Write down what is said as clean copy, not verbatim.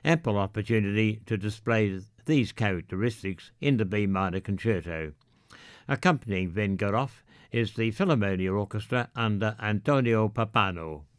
ample opportunity to display these characteristics in the B minor concerto. Accompanying Vengerov is the Philharmonia Orchestra under Antonio Pappano.